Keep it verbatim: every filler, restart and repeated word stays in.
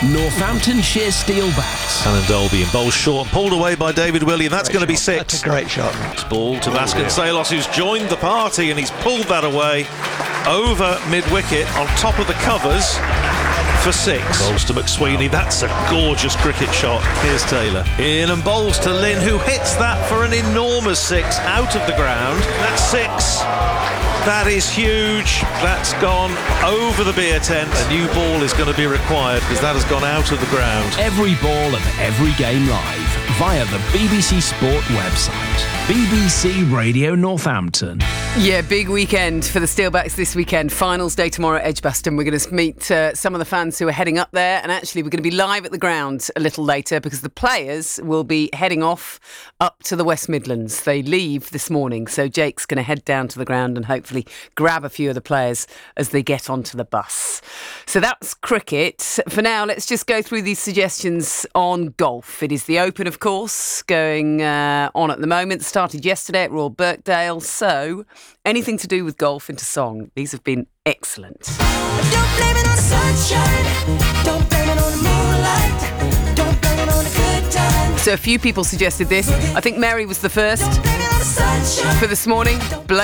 Northamptonshire Steelbacks. Alan Dolby in bowls short and pulled away by David William. That's going to be six. That's a great shot. Ball to Vasconcelos, who's joined the party, and he's pulled that away over mid-wicket on top of the covers for six. Bowls to McSweeney. That's a gorgeous cricket shot. Here's Taylor in and bowls to Lynn, who hits that for an enormous six out of the ground. That's six. That is huge. That's gone over the beer tent. A new ball is going to be required because that has gone out of the ground. Every ball of every game live via the B B C Sport website. B B C Radio Northampton. Yeah, big weekend for the Steelbacks this weekend. Finals day tomorrow at Edgbaston. We're going to meet uh, some of the fans who are heading up there, and actually we're going to be live at the ground a little later because the players will be heading off up to the West Midlands. They leave this morning, so Jake's going to head down to the ground and hopefully grab a few of the players as they get onto the bus. So that's cricket. For now, let's just go through these suggestions on golf. It is the Open, of course, going uh, on at the moment. Started yesterday at Royal Birkdale, so anything to do with golf into song. These have been excellent. Don't blame it on the sunshine. Don't blame it on the moonlight. Don't blame it on the good times. So a few people suggested this. I think Mary was the first for this morning. Blame